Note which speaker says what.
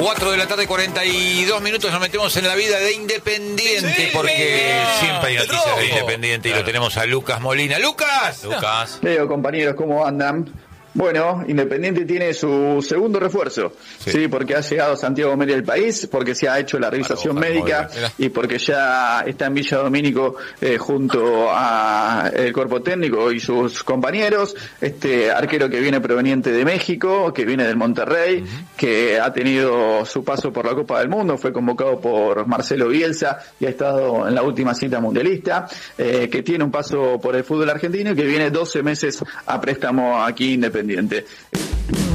Speaker 1: 4 de la tarde, 42 minutos, nos metemos en la vida de Independiente, sí, porque siempre hay noticias de Independiente, claro. Y lo tenemos a Lucas Molina. ¡Lucas!
Speaker 2: Leo, compañeros, ¿cómo andan? Bueno, Independiente tiene su segundo refuerzo, sí, porque ha llegado Santiago Meri al país, porque se ha hecho la revisación médica y porque ya está en Villa Domínico junto a el cuerpo técnico y sus compañeros, este arquero que viene proveniente de México, que viene del Monterrey, que ha tenido su paso por la Copa del Mundo, fue convocado por Marcelo Bielsa y ha estado en la última cita mundialista, que tiene un paso por el fútbol argentino y que viene 12 meses a préstamo aquí Independiente.